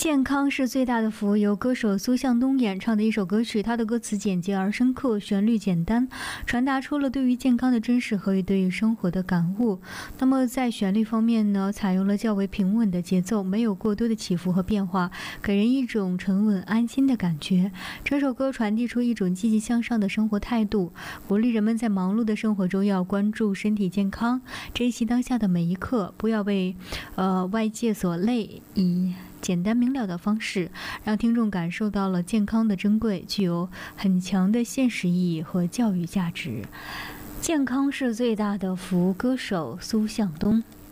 健康是最大的福，由歌手苏向东演唱的一首歌曲，它的歌词简洁而深刻，旋律简单，传达出了对于健康的真实和对于生活的感悟。那么在旋律方面呢，采用了较为平稳的节奏，没有过多的起伏和变化，给人一种沉稳安心的感觉。这首歌传递出一种积极向上的生活态度，鼓励人们在忙碌的生活中要关注身体健康，珍惜当下的每一刻，不要被外界所累，以简单明了的方式，让听众感受到了健康的珍贵，具有很强的现实意义和教育价值。健康是最大的福，歌手苏向东。